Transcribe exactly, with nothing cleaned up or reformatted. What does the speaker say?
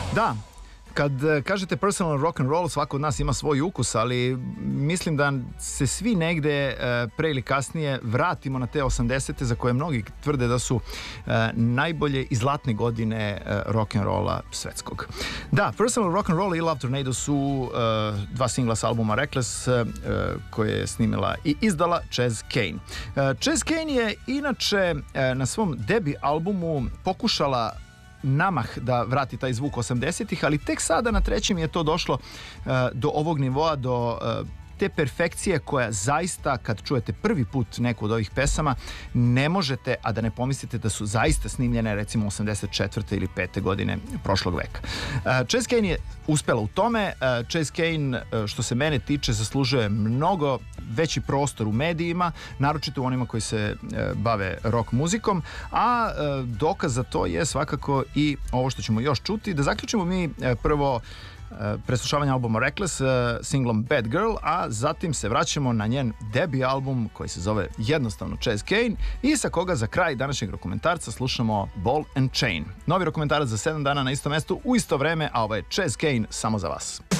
Da, kad kažete personal rock and roll, svako od nas ima svoj ukus, ali mislim da se svi negde pre ili kasnije vratimo na te osamdesete za koje mnogi tvrde da su najbolje i zlatne godine rock and rolla svetskog. Da, personal rock and roll i Love Tornado su dva singla s albuma Reckless koje je snimila i izdala Chas Kane. Chas Kane je inače na svom debi albumu pokušala namah da vrati taj zvuk osamdesetih, ali tek sada na trećem je to došlo uh, do ovog nivoa, do uh, te perfekcije koja zaista, kad čujete prvi put neku od ovih pesama, ne možete, a da ne pomislite da su zaista snimljene recimo osamdeset četvrte ili pete godine prošlog veka. Uh, Chas Kane je uspela u tome. Uh, Chas Kane, uh, što se mene tiče, zaslužuje mnogo veći prostor u medijima, naročito u onima koji se uh, bave rock muzikom, a uh, dokaz za to je svakako i ovo što ćemo još čuti. Da zaključimo mi uh, prvo preslušavanje albuma Reckless singlom Bad Girl, a zatim se vraćamo na njen debi album koji se zove jednostavno Chas Kane i sa koga za kraj današnjeg dokumentarca slušamo Ball and Chain. Novi dokumentarac za sedam dana na istom mestu u isto vreme, a ovo je Chas Kane samo za vas.